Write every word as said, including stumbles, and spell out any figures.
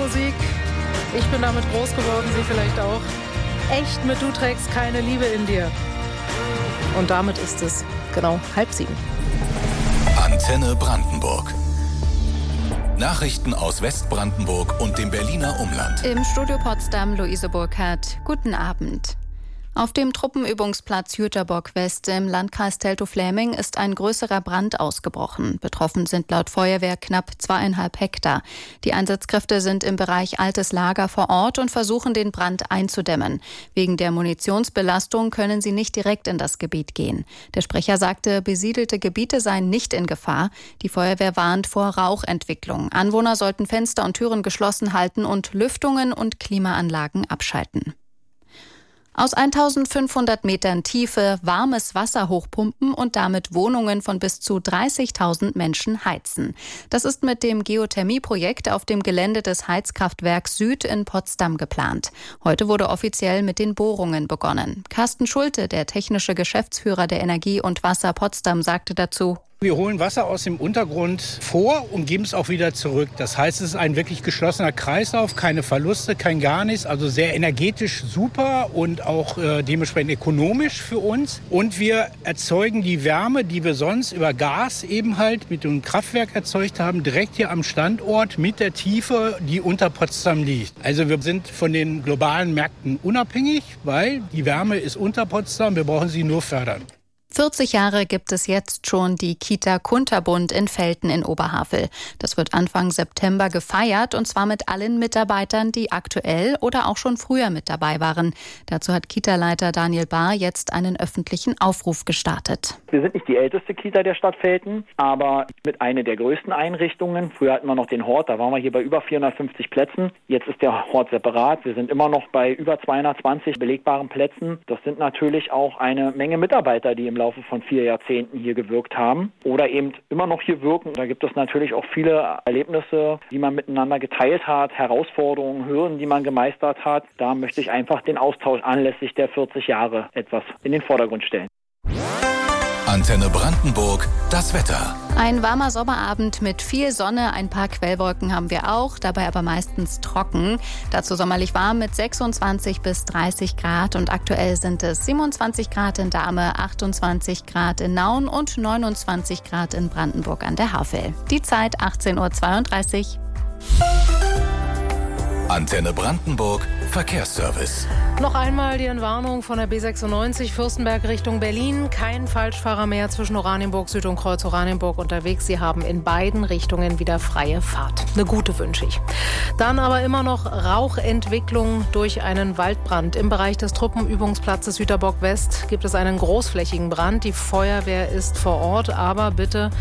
Musik. Ich bin damit groß geworden, Sie vielleicht auch. Echt mit Du trägst keine Liebe in dir. Und damit ist es genau halb sieben. Antenne Brandenburg. Nachrichten aus Westbrandenburg und dem Berliner Umland. Im Studio Potsdam Luise Burkhardt. Guten Abend. Auf dem Truppenübungsplatz Jüterbock West im Landkreis Teltow-Fläming ist ein größerer Brand ausgebrochen. Betroffen sind laut Feuerwehr knapp zweieinhalb Hektar. Die Einsatzkräfte sind im Bereich Altes Lager vor Ort und versuchen, den Brand einzudämmen. Wegen der Munitionsbelastung können sie nicht direkt in das Gebiet gehen. Der Sprecher sagte, besiedelte Gebiete seien nicht in Gefahr. Die Feuerwehr warnt vor Rauchentwicklung. Anwohner sollten Fenster und Türen geschlossen halten und Lüftungen und Klimaanlagen abschalten. Aus eintausendfünfhundert Metern Tiefe warmes Wasser hochpumpen und damit Wohnungen von bis zu dreißigtausend Menschen heizen. Das ist mit dem Geothermieprojekt auf dem Gelände des Heizkraftwerks Süd in Potsdam geplant. Heute wurde offiziell mit den Bohrungen begonnen. Carsten Schulte, der technische Geschäftsführer der Energie und Wasser Potsdam, sagte dazu: Wir holen Wasser aus dem Untergrund vor und geben es auch wieder zurück. Das heißt, es ist ein wirklich geschlossener Kreislauf, keine Verluste, kein gar nichts. Also sehr energetisch super und auch äh, dementsprechend ökonomisch für uns. Und wir erzeugen die Wärme, die wir sonst über Gas eben halt mit dem Kraftwerk erzeugt haben, direkt hier am Standort mit der Tiefe, die unter Potsdam liegt. Also wir sind von den globalen Märkten unabhängig, weil die Wärme ist unter Potsdam. Wir brauchen sie nur fördern. vierzig Jahre gibt es jetzt schon die Kita Kunterbund in Velten in Oberhavel. Das wird Anfang September gefeiert, und zwar mit allen Mitarbeitern, die aktuell oder auch schon früher mit dabei waren. Dazu hat Kita-Leiter Daniel Bahr jetzt einen öffentlichen Aufruf gestartet. Wir sind nicht die älteste Kita der Stadt Velten, aber mit einer der größten Einrichtungen. Früher hatten wir noch den Hort, da waren wir hier bei über vierhundertfünfzig Plätzen. Jetzt ist der Hort separat. Wir sind immer noch bei über zweihundertzwanzig belegbaren Plätzen. Das sind natürlich auch eine Menge Mitarbeiter, die im Laufe von vier Jahrzehnten hier gewirkt haben oder eben immer noch hier wirken. Da gibt es natürlich auch viele Erlebnisse, die man miteinander geteilt hat, Herausforderungen, Hürden, die man gemeistert hat. Da möchte ich einfach den Austausch anlässlich der vierzig Jahre etwas in den Vordergrund stellen. Antenne Brandenburg, das Wetter. Ein warmer Sommerabend mit viel Sonne, ein paar Quellwolken haben wir auch, dabei aber meistens trocken. Dazu sommerlich warm mit sechsundzwanzig bis dreißig Grad und aktuell sind es siebenundzwanzig Grad in Dahme, achtundzwanzig Grad in Nauen und neunundzwanzig Grad in Brandenburg an der Havel. Die Zeit achtzehn Uhr zweiunddreißig. Antenne Brandenburg, Verkehrsservice. Noch einmal die Entwarnung von der B sechsundneunzig Fürstenberg Richtung Berlin. Kein Falschfahrer mehr zwischen Oranienburg Süd und Kreuz Oranienburg unterwegs. Sie haben in beiden Richtungen wieder freie Fahrt. Eine gute wünsche ich. Dann aber immer noch Rauchentwicklung durch einen Waldbrand. Im Bereich des Truppenübungsplatzes Jüterbock West gibt es einen großflächigen Brand. Die Feuerwehr ist vor Ort, aber bitte